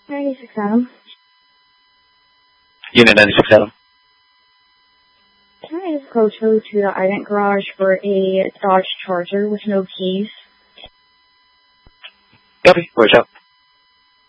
96 Adam. Unit 96 Adam. Can I just go to the ident garage for a Dodge Charger with no keys? Copy. Where's out?